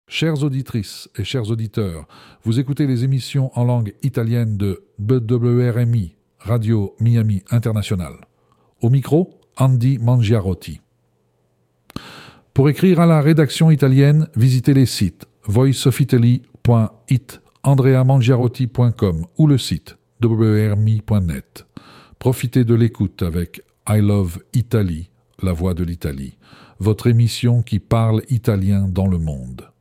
Chères auditrices et chers auditeurs, vous écoutez les émissions en langue italienne de BWRMI, Radio Miami International. Au micro, Andy Mangiarotti. Pour écrire à la rédaction italienne, visitez les sites voiceofitaly.it, andreamangiarotti.com ou le site wrmi.net. Profitez de l'écoute avec I Love Italy, la voix de l'Italie, votre émission qui parle italien dans le monde.